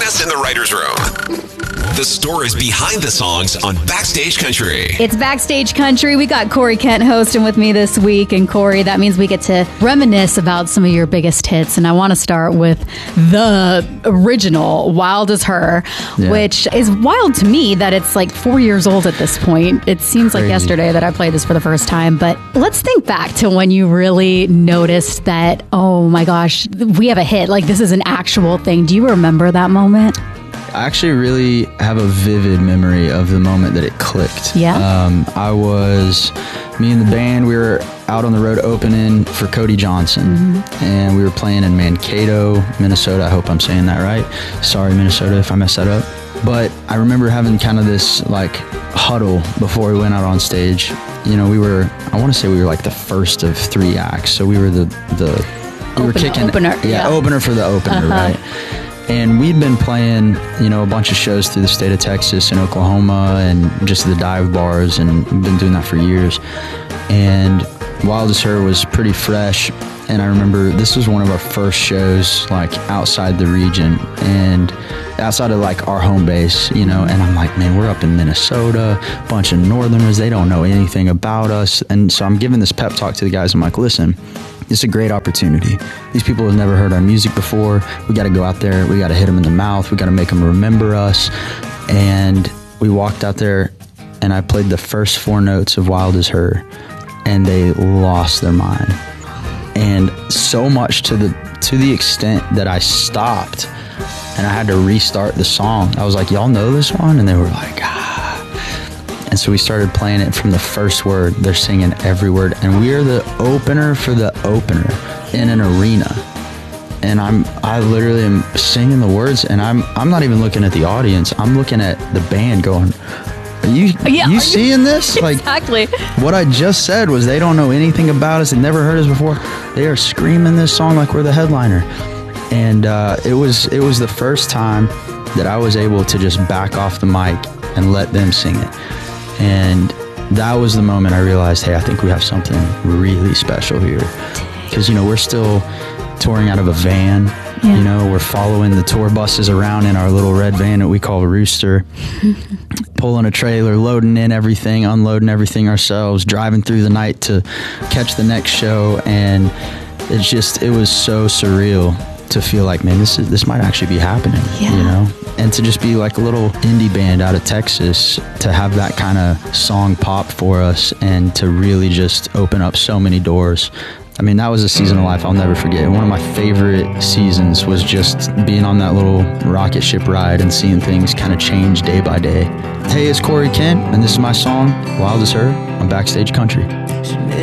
best in the writer's room. The stories behind the songs on Backstage Country. It's Backstage Country. We got Corey Kent hosting with me this week. And Corey, that means we get to reminisce about some of your biggest hits. And I want to start with the original, Wild as Her, which is wild to me that it's like 4 years old at this point. It seems like yesterday that I played this for the first time. But let's think back to when you really noticed that, oh my gosh, we have a hit. Like, this is an actual thing. Do you remember that moment? I actually really have a vivid memory of the moment that it clicked. Yeah. Me and the band, we were out on the road opening for Cody Johnson, and we were playing in Mankato, Minnesota. I hope I'm saying that right. Sorry, Minnesota, if I messed that up. But I remember having kind of this like huddle before we went out on stage. You know, I want to say we were like the first of 3 acts. So we were opener for the opener, right? And we'd been playing, a bunch of shows through the state of Texas and Oklahoma and just the dive bars, and we've been doing that for years. And Wild as Her was pretty fresh. And I remember this was one of our first shows, like, outside the region and outside of, like, our home base, and I'm like, man, we're up in Minnesota, a bunch of Northerners, they don't know anything about us. And so I'm giving this pep talk to the guys. I'm like, listen, it's a great opportunity. These people have never heard our music before. We got to go out there. We got to hit them in the mouth. We got to make them remember us. And we walked out there, and I played the first 4 notes of Wild as Her, and they lost their mind. And so much to the extent that I stopped, and I had to restart the song. I was like, y'all know this one? And they were like, And so we started playing it from the first word. They're singing every word. And we are the opener for the opener in an arena. And I literally am singing the words, and I'm not even looking at the audience. I'm looking at the band going, are you seeing this? Exactly. Like, what I just said was they don't know anything about us. They never heard us before. They are screaming this song like we're the headliner. And it was the first time that I was able to just back off the mic and let them sing it. And that was the moment I realized, hey, I think we have something really special here. Because, we're still touring out of a van. Yeah. We're following the tour buses around in our little red van that we call a Rooster. Pulling a trailer, loading in everything, unloading everything ourselves, driving through the night to catch the next show. And it was so surreal to feel like, man, this might actually be happening, And to just be like a little indie band out of Texas, to have that kind of song pop for us and to really just open up so many doors. I mean, that was a season of life I'll never forget. One of my favorite seasons was just being on that little rocket ship ride and seeing things kind of change day by day. Hey, it's Corey Kent, and this is my song, Wild as Her, on Backstage Country.